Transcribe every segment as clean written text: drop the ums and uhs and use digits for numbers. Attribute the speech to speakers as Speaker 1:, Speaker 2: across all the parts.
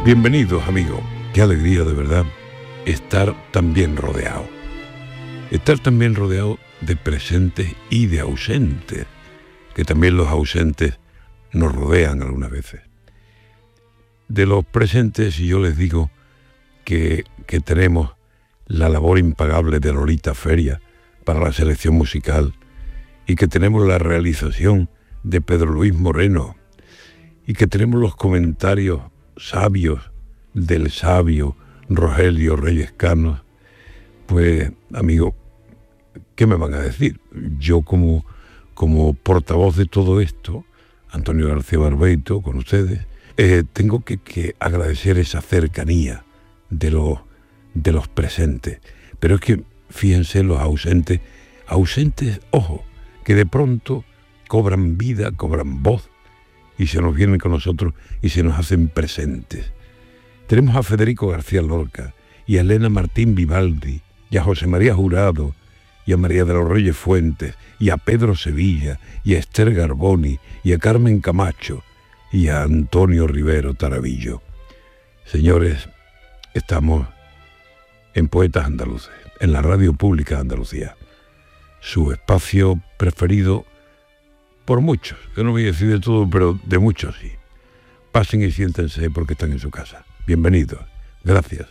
Speaker 1: Bienvenidos, amigos. Qué alegría, de verdad, estar tan bien rodeado. Estar tan bien rodeado de presentes y de ausentes, que también los ausentes nos rodean algunas veces. De los presentes, yo les digo que tenemos la labor impagable de Lolita Feria para la selección musical y que tenemos la realización de Pedro Luis Moreno y que tenemos los comentarios sabios del sabio Rogelio Reyes Cano. Pues, amigo, ¿qué me van a decir? Yo como portavoz de todo esto, Antonio García Barbeito, con ustedes, tengo que agradecer esa cercanía de los presentes. Pero es que, fíjense, los ausentes, ojo, que de pronto cobran vida, cobran voz, y se nos vienen con nosotros y se nos hacen presentes. Tenemos a Federico García Lorca, y a Elena Martín Vivaldi, y a José María Jurado, y a María de los Reyes Fuentes, y a Pedro Sevilla, y a Esther Garboni, y a Carmen Camacho, y a Antonio Rivero Tarabillo. Señores, estamos en Poetas Andaluces, en la Radio Pública de Andalucía, su espacio preferido por muchos. Yo no voy a decir de todo, pero de muchos sí. Pasen y siéntense porque están en su casa. Bienvenidos. Gracias.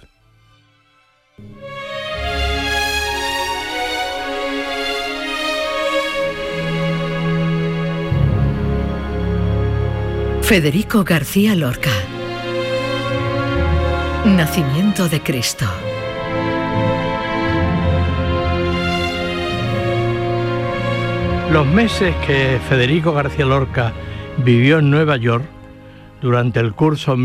Speaker 2: Federico García Lorca. Nacimiento de Cristo.
Speaker 3: Los meses que Federico García Lorca vivió en Nueva York, durante el curso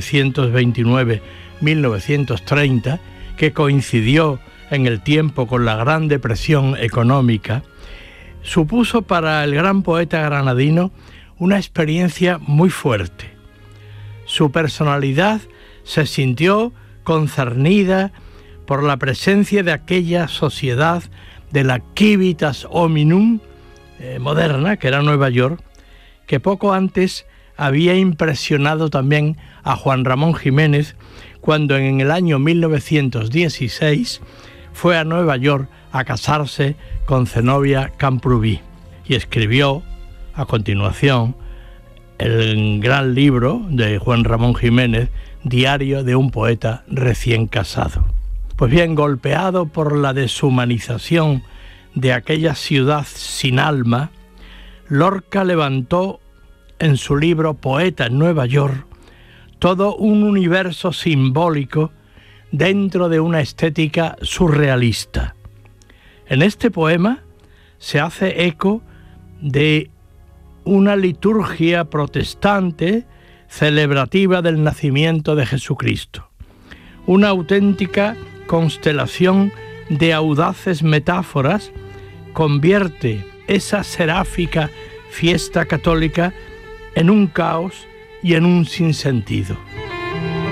Speaker 3: 1929-1930, que coincidió en el tiempo con la Gran Depresión económica, supuso para el gran poeta granadino una experiencia muy fuerte. Su personalidad se sintió concernida por la presencia de aquella sociedad de la civitas hominum moderna, que era Nueva York, que poco antes había impresionado también a Juan Ramón Jiménez cuando en el año 1916 fue a Nueva York a casarse con Zenobia Camprubí y escribió a continuación el gran libro de Juan Ramón Jiménez, Diario de un poeta recién casado. Pues bien, golpeado por la deshumanización de aquella ciudad sin alma, Lorca levantó en su libro Poeta en Nueva York todo un universo simbólico dentro de una estética surrealista. En este poema se hace eco de una liturgia protestante celebrativa del nacimiento de Jesucristo, una auténtica constelación de audaces metáforas convierte esa seráfica fiesta católica en un caos y en un sinsentido.